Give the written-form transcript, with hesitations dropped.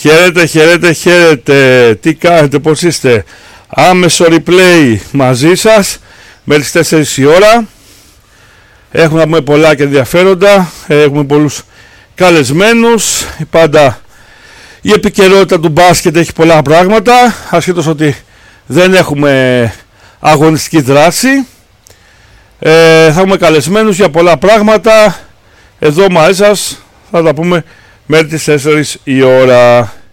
Χαίρετε. Τι κάνετε, πώς είστε? Άμεσο replay μαζί σας μέχρι τις 4 η ώρα. Έχουμε να πούμε πολλά και ενδιαφέροντα. Έχουμε πολλούς καλεσμένους. Πάντα η επικαιρότητα του μπάσκετ έχει πολλά πράγματα, ασχέτως ότι δεν έχουμε αγωνιστική δράση. Θα έχουμε καλεσμένους για πολλά πράγματα. Εδώ μαζί σας θα τα πούμε μέχρι τις 4 η ώρα.